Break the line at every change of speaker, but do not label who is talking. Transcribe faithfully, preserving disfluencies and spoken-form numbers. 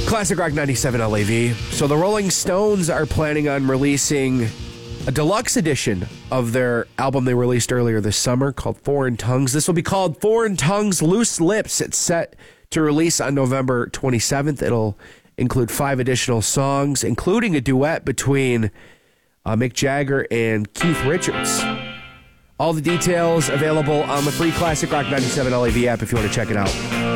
Classic Rock ninety-seven L A V. So the Rolling Stones are planning on releasing a deluxe edition of their album they released earlier this summer called Foreign Tongues. This will be called Foreign Tongues Loose Lips. It's set to release on November twenty-seventh. It'll include five additional songs, including a duet between uh, Mick Jagger and Keith Richards. All the details available on the free Classic Rock ninety-seven L A V app if you want to check it out.